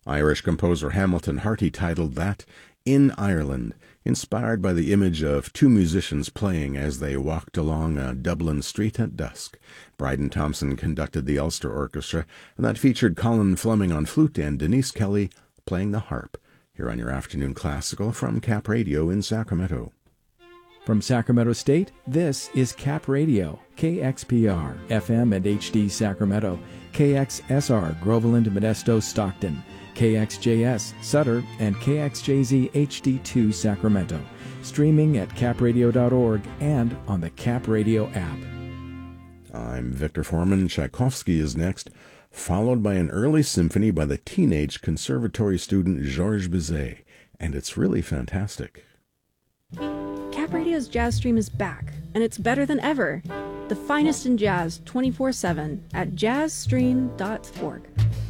Irish composer Hamilton Harty titled that In Ireland, inspired by the image of two musicians playing as they walked along a Dublin street at dusk. Bryden Thompson conducted the Ulster Orchestra, and that featured Colin Fleming on flute and Denise Kelly playing the harp. Here on your Afternoon Classical from Cap Radio in Sacramento. From Sacramento State, this is Cap Radio, KXPR, FM and HD Sacramento, KXSR, Groveland, Modesto, Stockton, KXJS, Sutter, and KXJZ HD2 Sacramento. Streaming at capradio.org and on the Cap Radio app. I'm Victor Foreman. Tchaikovsky is next, followed by an early symphony by the teenage conservatory student Georges Bizet. And it's really fantastic. Cap Radio's Jazz Stream is back, and it's better than ever. The finest in jazz 24/7 at jazzstream.org.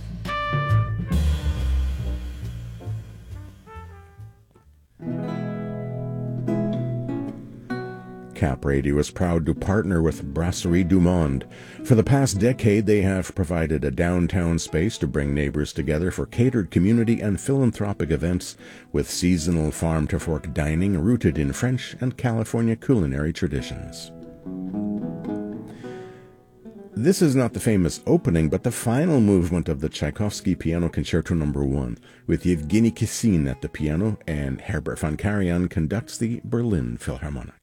Cap Radio is proud to partner with Brasserie du Monde. For the past decade, they have provided a downtown space to bring neighbors together for catered community and philanthropic events with seasonal farm-to-fork dining rooted in French and California culinary traditions. This is not the famous opening, but the final movement of the Tchaikovsky Piano Concerto No. 1, with Yevgeny Kissin at the piano, and Herbert von Karajan conducts the Berlin Philharmonic.